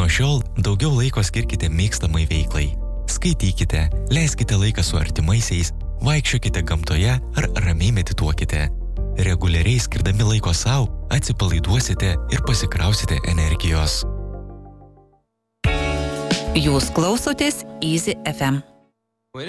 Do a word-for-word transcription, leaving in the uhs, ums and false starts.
šiol daugiau laiko skirkite mėgstamai veiklai. Skaitykite, leiskite laiką su artimaisiais, vaikščiokite gamtoje ar ramiai medituokite. Reguliariai skirdami laiko sau, atsipalaiduosite ir pasikrausite energijos. Jūs klausotės Easy F M.